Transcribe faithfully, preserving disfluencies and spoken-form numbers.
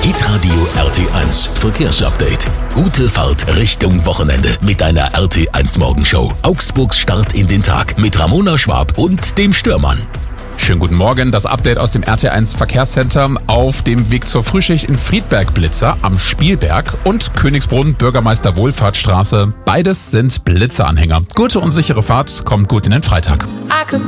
Hitradio R T eins Verkehrsupdate. Gute Fahrt Richtung Wochenende mit einer R T eins Morgenshow. Augsburgs Start in den Tag mit Ramona Schwab und dem Störmann. Schönen guten Morgen, das Update aus dem R T eins Verkehrscenter. Auf dem Weg zur Frühschicht in Friedberg Blitzer am Spielberg und Königsbrunn Bürgermeister Wohlfahrtsstraße. Beides sind Blitzeranhänger. Gute und sichere Fahrt, kommt gut in den Freitag.